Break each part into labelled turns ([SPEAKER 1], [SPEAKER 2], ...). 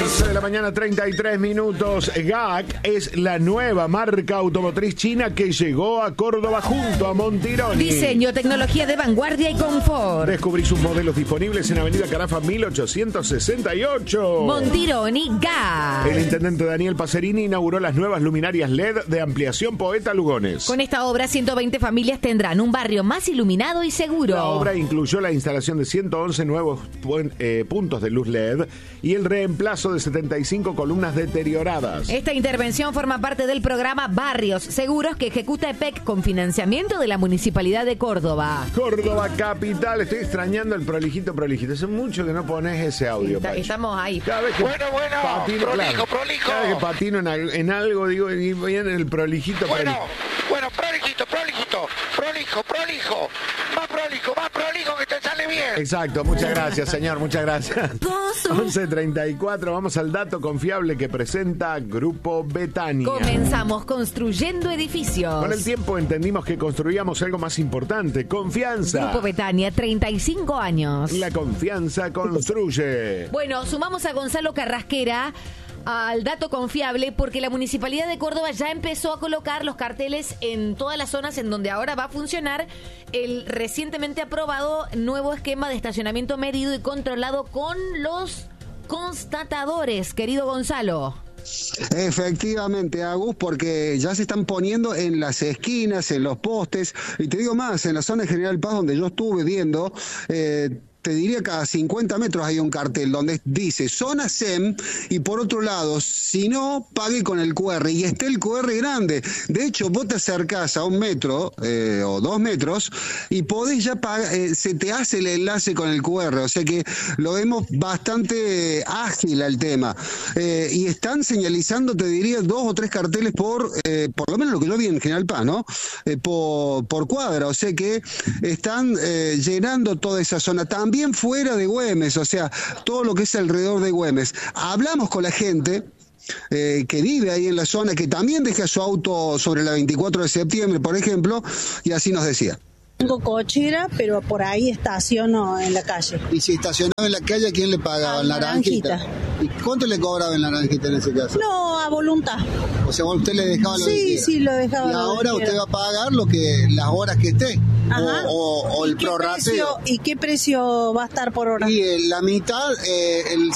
[SPEAKER 1] 11 de la mañana, 33 minutos. GAC es la nueva marca automotriz china que llegó a Córdoba junto a Montironi.
[SPEAKER 2] Diseño, tecnología de vanguardia y confort.
[SPEAKER 1] Descubrí sus modelos disponibles en Avenida Carafa 1868.
[SPEAKER 2] Montironi GAC.
[SPEAKER 1] El intendente Daniel Pacerini inauguró las nuevas luminarias LED de ampliación Poeta Lugones.
[SPEAKER 2] Con esta obra, 120 familias tendrán un barrio más iluminado y seguro.
[SPEAKER 1] La obra incluyó la instalación de 111 nuevos puntos de luz LED y el reemplazo de 75 columnas deterioradas.
[SPEAKER 2] Esta intervención forma parte del programa Barrios Seguros que ejecuta EPEC con financiamiento de la Municipalidad de Córdoba.
[SPEAKER 1] Córdoba capital. Estoy extrañando el prolijito. Hace mucho que no pones ese audio.
[SPEAKER 2] Estamos ahí.
[SPEAKER 1] Cada vez que
[SPEAKER 3] Bueno,
[SPEAKER 1] patino,
[SPEAKER 3] prolijo.
[SPEAKER 1] Cada vez que patino en algo, digo, y viene el prolijito.
[SPEAKER 3] Bueno, prolijito. Más prolijo que te sale bien.
[SPEAKER 1] Exacto, muchas gracias, señor, muchas gracias. 11:34, vamos al dato confiable que presenta Grupo Betania.
[SPEAKER 2] Comenzamos construyendo edificios.
[SPEAKER 1] Con el tiempo entendimos que construíamos algo más importante, confianza.
[SPEAKER 2] Grupo Betania, 35 años.
[SPEAKER 1] La confianza construye.
[SPEAKER 2] Bueno, sumamos a Gonzalo Carrasquera al dato confiable porque la Municipalidad de Córdoba ya empezó a colocar los carteles en todas las zonas en donde ahora va a funcionar el recientemente aprobado nuevo esquema de estacionamiento medido y controlado con los constatadores, querido Gonzalo.
[SPEAKER 4] Efectivamente, Agus, porque ya se están poniendo en las esquinas, en los postes, y te digo más, en la zona de General Paz donde yo estuve viendo, te diría cada 50 metros hay un cartel donde dice zona SEM y por otro lado, si no, pague con el QR y está el QR grande. De hecho, vos te acercás a 1 metro o 2 metros y podés ya pagar, se te hace el enlace con el QR, o sea que lo vemos bastante ágil al tema. Y están señalizando, te diría, 2 o 3 carteles por lo menos lo que yo vi en General Paz, ¿no? Por cuadra, o sea que están llenando toda esa zona. También fuera de Güemes, o sea, todo lo que es alrededor de Güemes. Hablamos con la gente que vive ahí en la zona, que también deja su auto sobre la 24 de septiembre, por ejemplo, y así nos decía.
[SPEAKER 5] Tengo cochera, pero por ahí estaciono en la calle.
[SPEAKER 4] ¿Y si estacionaba en la calle, a quién le pagaba? ¿El Naranjita? ¿Y cuánto le cobraba el Naranjita en ese caso?
[SPEAKER 5] No, a voluntad.
[SPEAKER 4] O sea, usted le dejaba lo que quiera.
[SPEAKER 5] Sí, lo dejaba.
[SPEAKER 4] Y ahora usted va a pagar las horas que esté.
[SPEAKER 5] Ajá.
[SPEAKER 4] O el prorrateo.
[SPEAKER 5] ¿Y qué precio va a estar por hora?
[SPEAKER 4] Y la mitad, el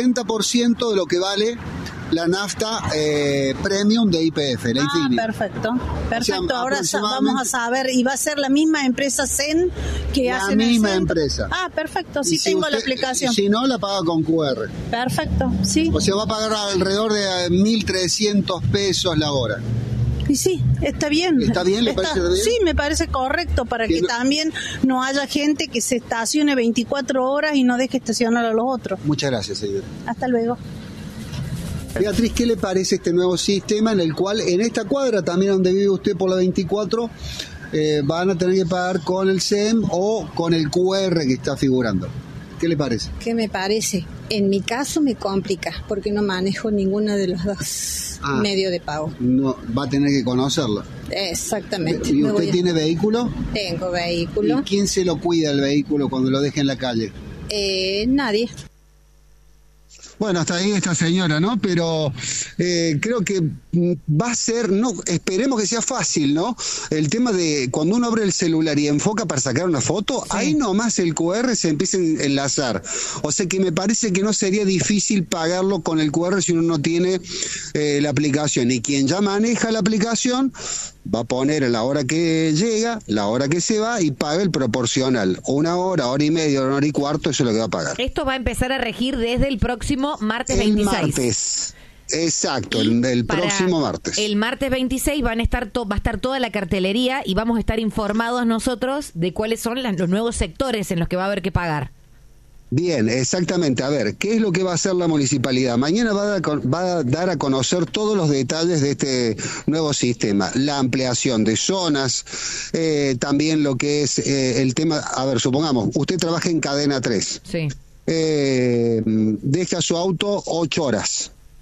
[SPEAKER 4] 60% de lo que vale la nafta premium de YPF, la Infinity.
[SPEAKER 5] Perfecto.
[SPEAKER 4] O sea,
[SPEAKER 5] Ahora vamos a saber, y va a ser la misma empresa Zen que hace
[SPEAKER 4] la misma empresa.
[SPEAKER 5] Perfecto, sí,
[SPEAKER 4] si
[SPEAKER 5] tengo
[SPEAKER 4] usted,
[SPEAKER 5] la aplicación.
[SPEAKER 4] Si no, la paga con QR.
[SPEAKER 5] Perfecto, sí.
[SPEAKER 4] O sea, va a pagar alrededor de 1.300 pesos la hora.
[SPEAKER 5] Y sí, está bien.
[SPEAKER 4] ¿Está bien? ¿Le parece bien?
[SPEAKER 5] Sí, me parece correcto para que también no haya gente que se estacione 24 horas y no deje estacionar a los otros.
[SPEAKER 4] Muchas gracias, señor.
[SPEAKER 5] Hasta luego.
[SPEAKER 4] Beatriz, ¿qué le parece este nuevo sistema en el cual en esta cuadra, también donde vive usted por la 24, van a tener que pagar con el SEM o con el QR que está figurando? ¿Qué le parece?
[SPEAKER 6] ¿Qué me parece? En mi caso me complica porque no manejo ninguno de los dos medios de pago.
[SPEAKER 4] No, va a tener que conocerlo.
[SPEAKER 6] Exactamente.
[SPEAKER 4] ¿Y usted tiene vehículo?
[SPEAKER 6] Tengo vehículo.
[SPEAKER 4] ¿Y quién se lo cuida el vehículo cuando lo deje en la calle?
[SPEAKER 6] Nadie.
[SPEAKER 4] Bueno, hasta ahí esta señora, ¿no? Pero creo que va a ser, no, esperemos que sea fácil, ¿no? El tema de cuando uno abre el celular y enfoca para sacar una foto, sí, ahí nomás el QR se empieza a enlazar. O sea que me parece que no sería difícil pagarlo con el QR si uno no tiene la aplicación. Y quien ya maneja la aplicación va a poner la hora que llega, la hora que se va y paga el proporcional. 1 hora, hora y media, 1 hora y cuarto, eso es lo que va a pagar.
[SPEAKER 2] Esto va a empezar a regir desde el próximo martes 26.
[SPEAKER 4] Martes. Exacto, el próximo martes.
[SPEAKER 2] El martes 26 va a estar toda la cartelería y vamos a estar informados nosotros de cuáles son los nuevos sectores en los que va a haber que pagar.
[SPEAKER 4] Bien, exactamente. A ver, ¿qué es lo que va a hacer la municipalidad? Mañana va a dar a conocer todos los detalles de este nuevo sistema. La ampliación de zonas, también lo que es el tema... A ver, supongamos, usted trabaja en cadena 3.
[SPEAKER 2] Sí.
[SPEAKER 4] Deja su auto 8 horas.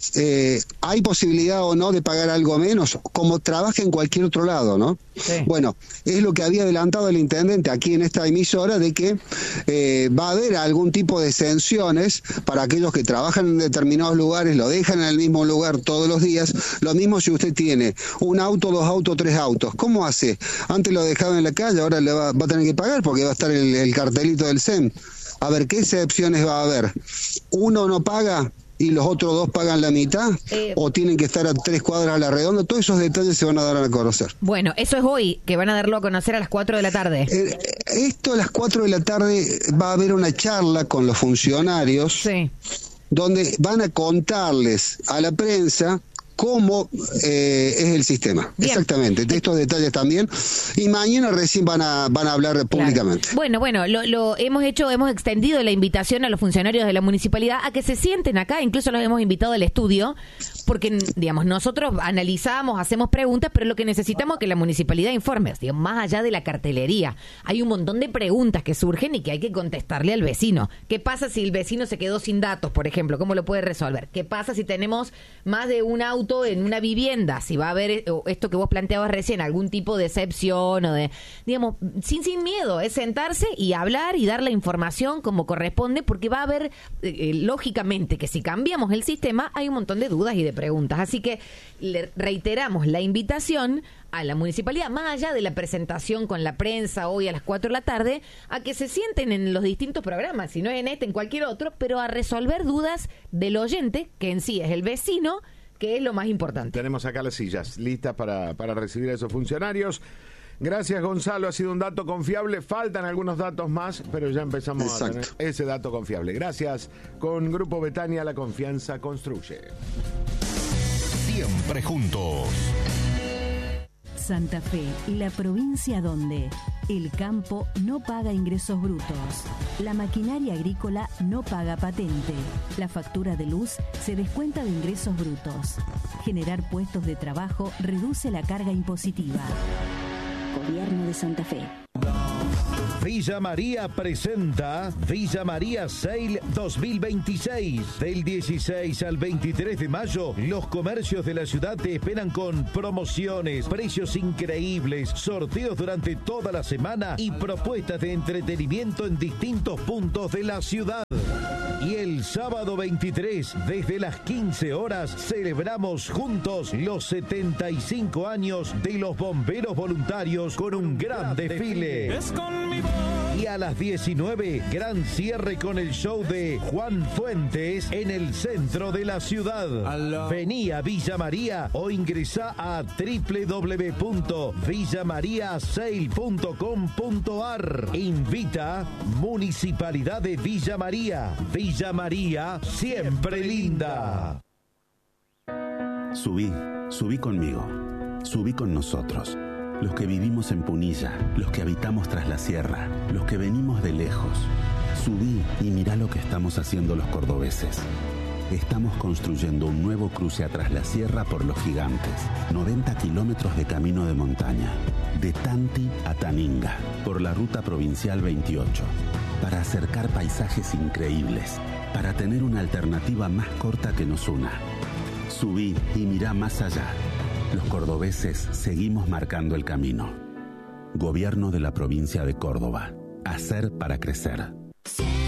[SPEAKER 4] hay posibilidad o no de pagar algo menos, como trabaja en cualquier otro lado, ¿no?
[SPEAKER 2] Sí.
[SPEAKER 4] Bueno, es lo que había adelantado el intendente aquí en esta emisora, de que va a haber algún tipo de exenciones para aquellos que trabajan en determinados lugares, lo dejan en el mismo lugar todos los días. Lo mismo si usted tiene un auto, 2 autos, 3 autos. ¿Cómo hace? Antes lo dejaba en la calle, ahora le va a tener que pagar porque va a estar el cartelito del SEM. A ver, ¿qué excepciones va a haber? ¿Uno no paga y los otros 2 pagan la mitad? ¿O tienen que estar a 3 cuadras a la redonda? Todos esos detalles se van a dar a conocer.
[SPEAKER 2] Bueno, eso es hoy, que van a darlo a conocer a las 4 de la tarde.
[SPEAKER 4] Esto a las 4 de la tarde va a haber una charla con los funcionarios,
[SPEAKER 2] Sí.
[SPEAKER 4] donde van a contarles a la prensa cómo es el sistema.
[SPEAKER 2] Bien.
[SPEAKER 4] Exactamente, de estos detalles también. Y mañana recién van a hablar públicamente.
[SPEAKER 2] Bueno, lo hemos extendido la invitación a los funcionarios de la municipalidad a que se sienten acá, incluso los hemos invitado al estudio, porque, digamos, nosotros analizamos, hacemos preguntas, pero lo que necesitamos es que la municipalidad informe, digamos, más allá de la cartelería. Hay un montón de preguntas que surgen y que hay que contestarle al vecino. ¿Qué pasa si el vecino se quedó sin datos, por ejemplo? ¿Cómo lo puede resolver? ¿Qué pasa si tenemos más de un auto en una vivienda? Si va a haber esto que vos planteabas recién, algún tipo de excepción o de, digamos, sin miedo, es sentarse y hablar y dar la información como corresponde, porque va a haber, lógicamente, que si cambiamos el sistema hay un montón de dudas y de preguntas. Así que le reiteramos la invitación a la municipalidad, más allá de la presentación con la prensa hoy a las 4 de la tarde, a que se sienten en los distintos programas, si no es en este, en cualquier otro, pero a resolver dudas del oyente, que en sí es el vecino, que es lo más importante.
[SPEAKER 1] Tenemos acá las sillas listas para recibir a esos funcionarios. Gracias, Gonzalo, ha sido un dato confiable. Faltan algunos datos más, pero ya empezamos a tener ese dato confiable. Gracias. Con Grupo Betania, la confianza construye.
[SPEAKER 7] Siempre juntos.
[SPEAKER 8] Santa Fe, la provincia donde el campo no paga ingresos brutos, la maquinaria agrícola no paga patente, la factura de luz se descuenta de ingresos brutos. Generar puestos de trabajo reduce la carga impositiva. Gobierno de Santa Fe.
[SPEAKER 9] Villa María presenta Villa María Sale 2026. Del 16 al 23 de mayo, los comercios de la ciudad te esperan con promociones, precios increíbles, sorteos durante toda la semana y propuestas de entretenimiento en distintos puntos de la ciudad. Y el sábado 23, desde las 15 horas, celebramos juntos los 75 años de los bomberos voluntarios con un gran desfile. Y a las 19, gran cierre con el show de Juan Fuentes en el centro de la ciudad. Vení a Villa María o ingresá a www.villamariasale.com.ar. Invita Municipalidad de Villa María. Villa María, siempre linda.
[SPEAKER 10] Subí conmigo, subí con nosotros. Los que vivimos en Punilla, los que habitamos tras la sierra, los que venimos de lejos. Subí y mirá lo que estamos haciendo los cordobeses. Estamos construyendo un nuevo cruce a Tras la Sierra por Los Gigantes. 90 kilómetros de camino de montaña, de Tanti a Taninga, por la ruta provincial 28, para acercar paisajes increíbles, para tener una alternativa más corta que nos una. Subí y mirá más allá. Los cordobeses seguimos marcando el camino. Gobierno de la provincia de Córdoba. Hacer para crecer.